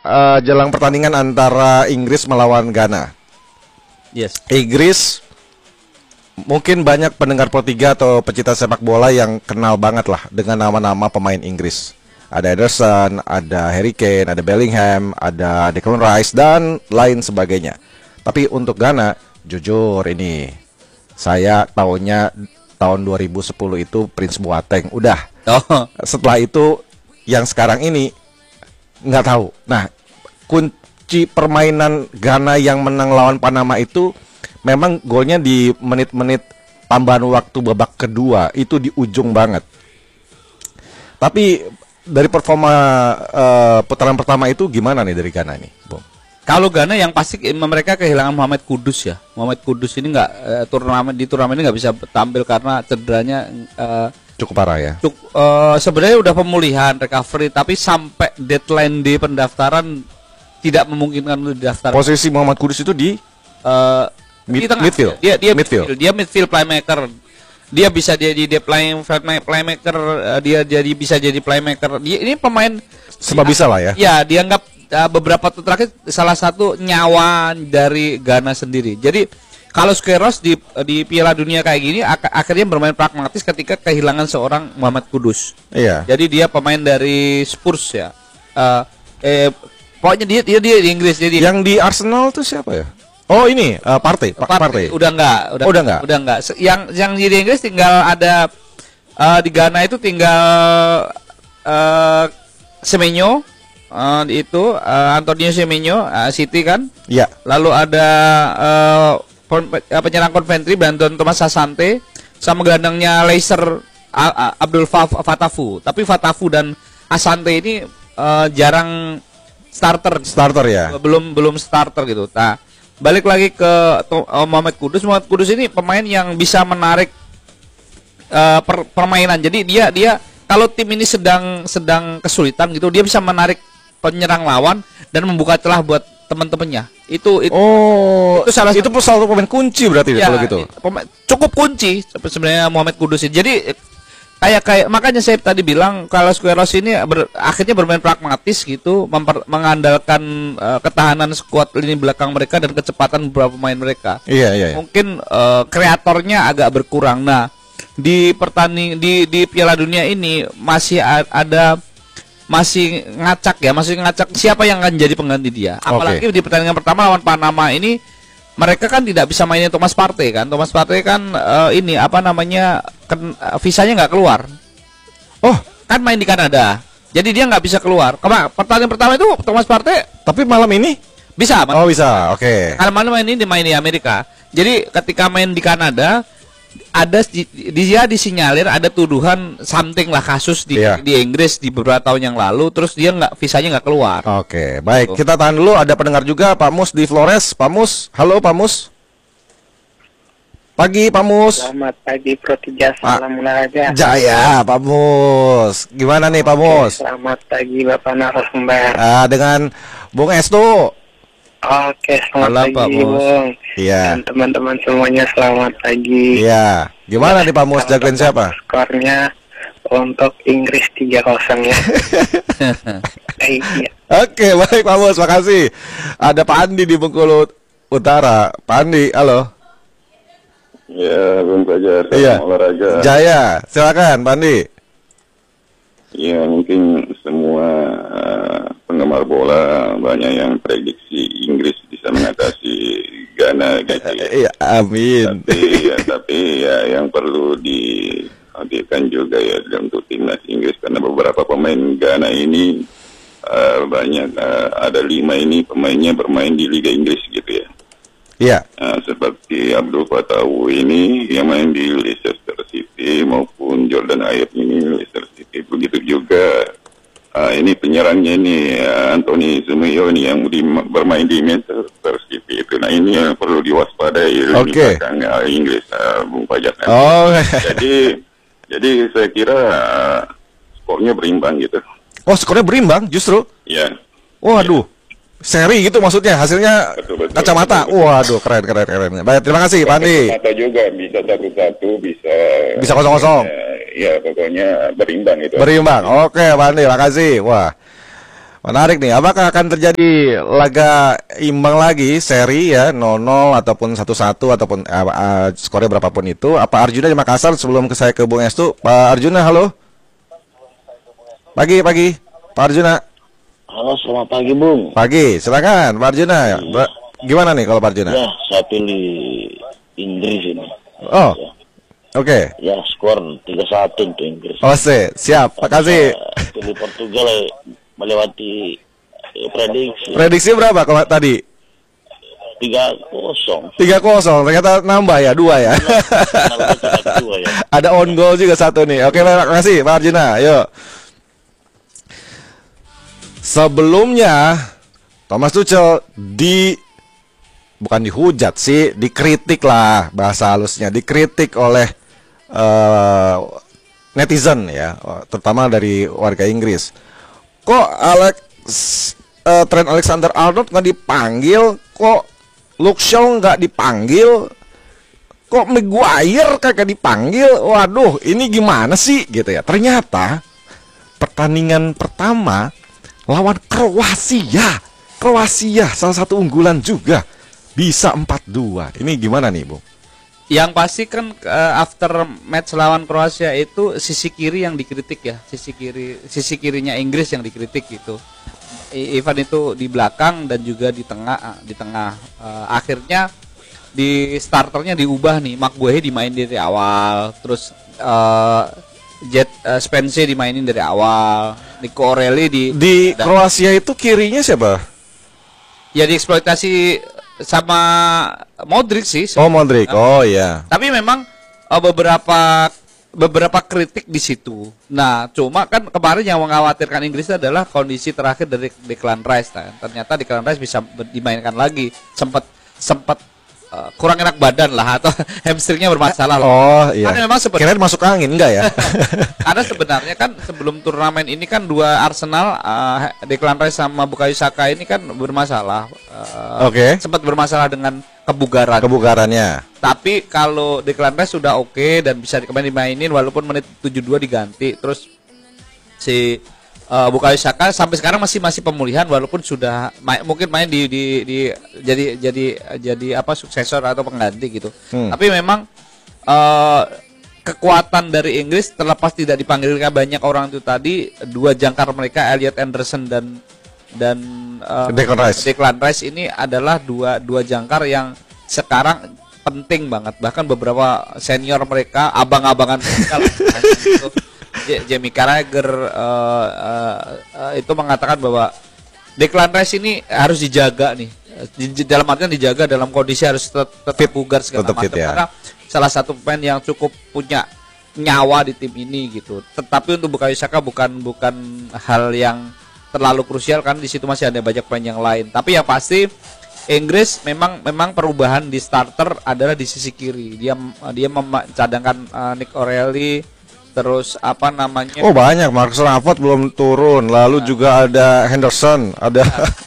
jelang pertandingan antara Inggris melawan Ghana. Yes. Inggris mungkin banyak pendengar Pro 3 atau pecinta sepak bola yang kenal banget lah dengan nama-nama pemain Inggris. Ada Ederson, ada Harry Kane, ada Bellingham, ada Declan Rice dan lain sebagainya. Tapi untuk Ghana, jujur ini saya taunya tahun 2010 itu Prince Boateng. Udah. Oh. Setelah itu yang sekarang ini nggak tahu. Nah, kunci permainan Ghana yang menang lawan Panama itu memang golnya di menit-menit tambahan waktu babak kedua, itu di ujung banget. Tapi dari performa putaran pertama itu gimana nih dari Ghana nih, Bung? Kalau Ghana yang pasti mereka kehilangan Mohamed Kudus ya. Mohamed Kudus ini nggak turnamen ini nggak bisa tampil karena cederanya Cukup parah ya. Sebenarnya udah pemulihan, recovery, tapi sampai deadline di pendaftaran tidak memungkinkan untuk didaftar. Posisi Mohamed Kudus itu di di tengah. midfield. Dia midfield. Dia midfield playmaker. Dia bisa jadi playmaker, dia bisa jadi playmaker. Dia ini pemain Serba bisa lah ya. Ya, dianggap beberapa tahun terakhir salah satu nyawa dari Ghana sendiri. Jadi kalau Squareros di Piala Dunia kayak gini akhirnya bermain pragmatis ketika kehilangan seorang Mohamed Kudus. Iya. Jadi dia pemain dari Spurs ya. Pokoknya dia di Inggris jadi. Yang di Arsenal tuh siapa ya? Oh ini Partey. Udah enggak. Udah enggak. Yang di Inggris tinggal ada di Ghana itu tinggal Semenyo. Antonio Semenyo, City kan? Iya. Lalu ada penyerang Coventry Brandon Thomas Asante sama gelandangnya Leicester Abdul Fatafu. Tapi Fatafu dan Asante ini jarang starter ya. Belum starter gitu. Nah, balik lagi ke Mohamed Kudus. Mohamed Kudus ini pemain yang bisa menarik permainan. Jadi dia kalau tim ini sedang kesulitan gitu, dia bisa menarik penyerang lawan dan membuka celah buat teman-temannya. Itu salah satu pemain kunci berarti ya, kalau gitu. Cukup kunci sebenarnya Mohamed Kudus ini. Jadi kayak makanya saya tadi bilang kalau Squareros ini akhirnya bermain pragmatis gitu, mengandalkan ketahanan skuad lini belakang mereka dan kecepatan beberapa pemain mereka. Iya. Mungkin kreatornya agak berkurang. Nah, di Piala Dunia ini masih ngacak siapa yang akan jadi pengganti dia. Apalagi di pertandingan pertama lawan Panama ini mereka kan tidak bisa mainin Thomas Partey kan. Thomas Partey kan visanya nggak keluar. Oh, kan main di Kanada. Jadi dia nggak bisa keluar. Pertandingan pertama itu Thomas Partey, tapi malam ini bisa. Bisa. Oke. Kalau malam ini dimain di Amerika. Jadi ketika main di Kanada ada dia disinyalir ada tuduhan something lah kasus di Inggris di beberapa tahun yang lalu, terus dia visanya nggak keluar. Oke, baik. Kita tahan dulu, ada pendengar juga, Pak Mus di Flores. Pak Mus, halo Pak Mus. Pagi Pak Mus. Selamat pagi Pro 3, salam olahraga. Jaya Pak Mus. Gimana nih Pak Mus? Selamat pagi Bapak narasumber. Dengan Bung Estu. Oke, selamat pagi Bung. Iya. Dan teman-teman semuanya selamat pagi. Iya. Gimana nih Pak Mus, jagain siapa? Skornya untuk Inggris 3-0 ya. Iya. Oke, baik Pak Mus, makasih. Ada Pak Andi di Bengkulu Utara. Pak Andi, halo. Ya, Bung Fajar, salam olahraga. Jaya, silakan Pak Andi. Ya, mungkin semua penggemar bola banyak yang prediksi Inggris bisa mengatasi Ghana gitu. Iya, amin. Tapi yang perlu dihadirkan juga ya untuk timnas Inggris, karena beberapa pemain Ghana ini banyak ada 5 ini pemainnya bermain di Liga Inggris gitu ya. Iya. Seperti Abdul Fatawu ini yang main di Leicester City maupun Jordan Ayew ini Leicester City. Begitu juga ini penyerangnya ini Anthony Semenyo ini yang bermain di Manchester City itu. Nah ini yang perlu diwaspadai di belakang Inggris, Bung Pajak. Jadi saya kira skornya berimbang gitu. Oh, skornya berimbang justru? Iya. Waduh. Seri gitu maksudnya, hasilnya betul, kacamata. Betul. Waduh, keren. Baik, terima kasih Pak Andi. Kacamata juga bisa 1-1, bisa 0-0. Ya, pokoknya berimbang itu. Berimbang. Oke, Pak Andi, makasih. Wah. Menarik nih, apakah akan terjadi laga imbang lagi, seri ya, 0-0 ataupun 1-1 ataupun skornya berapapun itu? Apa Arjuna di Makassar sebelum saya ke Bung Estu? Pak Arjuna, halo. Pagi, Pak Arjuna. Halo, selamat pagi, Bung. Pagi, silakan Pak Arjuna. Gimana nih kalau Pak Arjuna? Ya, saya pilih Inggris ini. Oh, ya. Oke. Ya, skor 3-1 untuk Inggris. Oh, siap. Makasih. Pilih Portugal melewati prediksi. Prediksi berapa kalau tadi? 3-0. 3-0. Ternyata nambah ya, 2 ya. Ya. Ada on goal juga 1 nih. Oke, terima kasih Pak Arjuna. Yuk. Sebelumnya Thomas Tuchel bukan dihujat sih, dikritik lah bahasa halusnya, dikritik oleh netizen ya, terutama dari warga Inggris. Kok Trent Alexander-Arnold nggak dipanggil? Kok Luke Shaw nggak dipanggil? Kok Maguire kagak dipanggil? Waduh, ini gimana sih gitu ya? Ternyata pertandingan pertama lawan Kroasia salah satu unggulan juga bisa 4-2. Ini gimana nih, Bu? Yang pasti kan after match lawan Kroasia itu sisi kiri yang dikritik ya, sisi kirinya Inggris yang dikritik gitu. Ivan itu di belakang dan juga di tengah. Akhirnya di starternya diubah nih, Maguire dimainin dari awal, terus Spence dimainin dari awal, Nico Orelli di Kroasia itu kirinya siapa? Ya dieksploitasi sama Modric sih. Oh, Modric. Oh iya. Tapi memang beberapa kritik di situ. Nah, cuma kan kemarin yang mengkhawatirkan Inggris adalah kondisi terakhir dari Declan Rice. Ternyata Declan Rice bisa dimainkan lagi. Sempat kurang enak badan lah atau hamstringnya bermasalah. Oh iya. Karena memang kira masuk angin enggak ya? Karena sebenarnya kan sebelum turnamen ini kan dua Arsenal, Declan Rice sama Bukayo Saka ini kan bermasalah. Oke. Sempat bermasalah dengan kebugarannya. Tapi kalau Declan Rice sudah oke dan bisa dimainin walaupun menit 72 diganti, terus si Bukayo Saka sampai sekarang masih pemulihan walaupun sudah mungkin main jadi apa suksesor atau pengganti gitu. Tapi memang kekuatan dari Inggris terlepas tidak dipanggilkan banyak orang itu tadi, dua jangkar mereka Elliot Anderson dan Declan Rice ini adalah dua jangkar yang sekarang penting banget, bahkan beberapa senior mereka, abang-abangan mereka gitu. Jamie Carragher itu mengatakan bahwa Declan Rice ini harus dijaga nih, dalam artian dijaga dalam kondisi harus tetap bugar segala macam ya. Karena salah satu pemain yang cukup punya nyawa di tim ini gitu. Tetapi untuk Bukayo Saka bukan hal yang terlalu krusial kan, di situ masih ada banyak pemain yang lain. Tapi yang pasti Inggris memang perubahan di starter adalah di sisi kiri. Dia mencadangkan Nick Orelli, terus apa namanya? Oh banyak, Marcus Rashford belum turun. Lalu juga ada Henderson, ada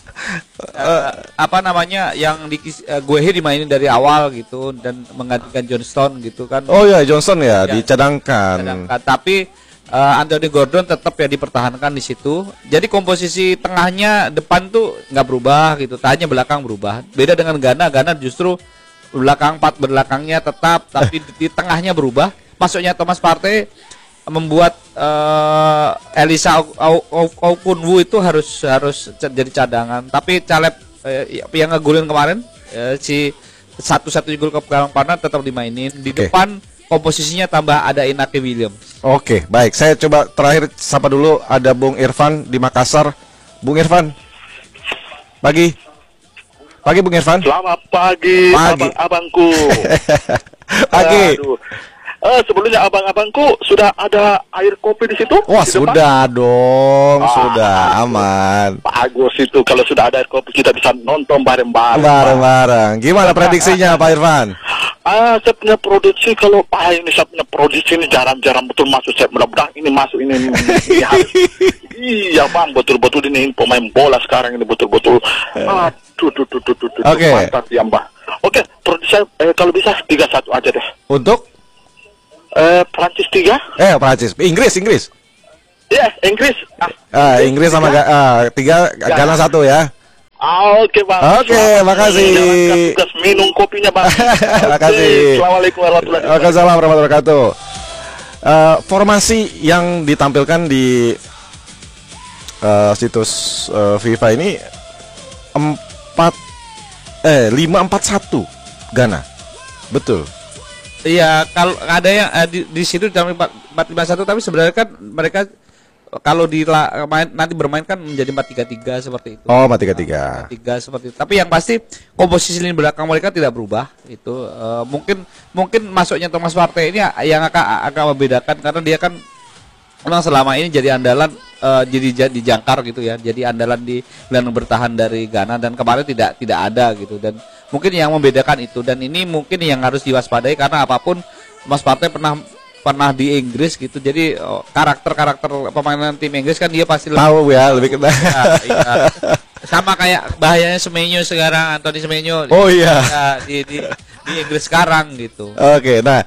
apa namanya yang Guehi dimainin dari awal gitu dan menggantikan Johnston gitu kan. Oh ya, Johnson ya dicadangkan. Tapi Anthony Gordon tetap ya dipertahankan di situ. Jadi komposisi tengahnya depan tuh nggak berubah gitu, hanya belakang berubah. Beda dengan Ghana justru belakangnya tetap, tapi di tengahnya berubah. Masuknya Thomas Partey membuat Elisa Okunwu itu harus jadi cadangan. Tapi Caleb yang ngegolin kemarin si satu-satu gol ke gawang Pana tetap dimainin. Di depan komposisinya tambah ada Inaki Williams. Oke, baik. Saya coba terakhir sapa dulu, ada Bung Irfan di Makassar. Bung Irfan. Pagi Bung Irfan. Selamat pagi. Abang-abangku. Pagi. Aduh. Sebelumnya abang-abangku sudah ada air kopi di situ? Wah, di sudah dong, sudah aman. Bagus itu, kalau sudah ada air kopi kita bisa nonton bareng-bareng. Bareng-bareng. Gimana prediksinya Pak Irfan? Saya punya produksi, kalau ini saya punya produksi ini jarang-jarang betul masuk. Saya mudah-mudahan ini masuk ini iya bang, betul-betul ini pemain bola sekarang ini betul-betul. Oke. Mantap ya mbak. Oke, produksi kalau bisa 3-1 aja deh. Untuk? Prancis 3. Prancis. Inggris. Ya, Inggris. Inggris sama tiga Ghana satu ya. Oke, Bang. Oke, makasih. Jalankan tugas minum kopinya, Bang. Makasih. Assalamualaikum warahmatullahi wabarakatuh. Waalaikumsalam warahmatullahi wabarakatuh. Formasi yang ditampilkan di situs FIFA ini 5-4-1 Ghana. Betul. Iya, kalau ada yang di situ dalam 4-5-1, tapi sebenarnya kan mereka kalau nanti bermain kan menjadi 4-3-3 seperti itu. Oh, 4-3-3. 3 seperti itu. Tapi yang pasti komposisi lini belakang mereka tidak berubah. Itu mungkin masuknya Thomas Partey ini yang akan membedakan, karena dia kan memang selama ini jadi andalan, jadi dijangkar gitu ya. Jadi andalan di gelandang bertahan dari Ghana, dan kemarin tidak ada gitu, dan mungkin yang membedakan itu, dan ini mungkin yang harus diwaspadai karena apapun Thomas Partey pernah di Inggris gitu. Jadi karakter pemainan tim Inggris kan dia pasti tahu ya, lebih kena. Iya. Sama kayak bahayanya Semenyo sekarang, Anthony Semenyo. Oh iya. Di Inggris sekarang gitu. Oke, nah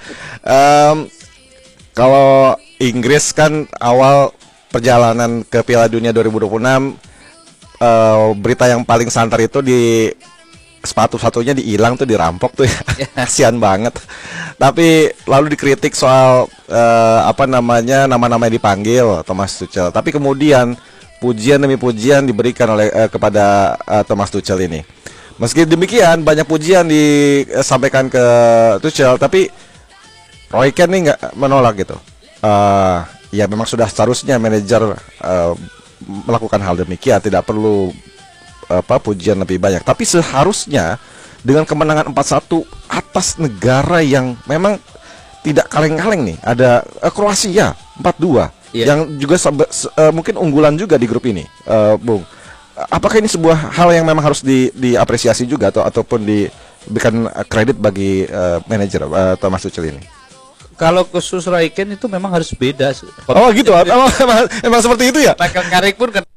kalau Inggris kan awal perjalanan ke Piala Dunia 2026, berita yang paling santer itu di sepatu-satunya dihilang tuh, dirampok tuh ya. Kasian banget. Tapi lalu dikritik soal nama-nama yang dipanggil Thomas Tuchel. Tapi kemudian pujian demi pujian diberikan oleh kepada Thomas Tuchel ini. Meski demikian banyak pujian disampaikan ke Tuchel, tapi Roy Keane nih nggak menolak gitu. Ya memang sudah seharusnya manajer melakukan hal demikian, tidak perlu pujian lebih banyak. Tapi seharusnya dengan kemenangan 4-1 atas negara yang memang tidak kaleng-kaleng nih, ada Kroasia 4-2 yang juga mungkin unggulan juga di grup ini, Bung. Apakah ini sebuah hal yang memang harus diapresiasi juga ataupun diberikan kredit bagi manajer Thomas Tuchel ini? Kalau khusus Roy Keane itu memang harus beda. Oh gitu, emang seperti itu ya? Michael Carrick pun